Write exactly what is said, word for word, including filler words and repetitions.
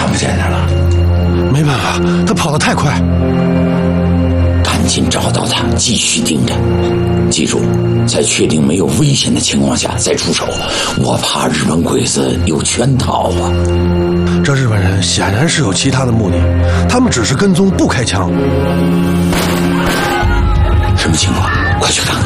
看不见他了。 没办法，他跑得太快。 赶紧找到他，继续盯着。记住，在确定没有危险的情况下再出手。我怕日本鬼子有圈套啊。 这日本人显然是有其他的目的，他们只是跟踪不开枪。 什么情况？快去看看。